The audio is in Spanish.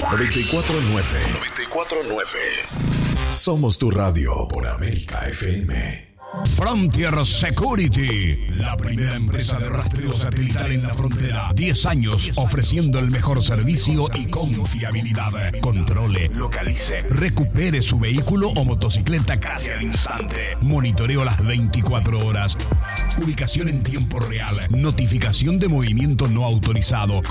949. 949. Somos tu radio por América FM. Frontier Security, la primera empresa de rastreo satelital en la frontera. 10 años ofreciendo el mejor servicio y confiabilidad. Controle, localice, recupere su vehículo o motocicleta casi al instante. Monitoreo las 24 horas. Ubicación en tiempo real. Notificación de movimiento no autorizado.